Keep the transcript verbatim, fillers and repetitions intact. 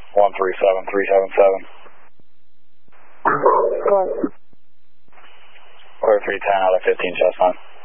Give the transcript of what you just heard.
one three seven three seven seven. Go on. Clear three ten out of fifteen, chest line.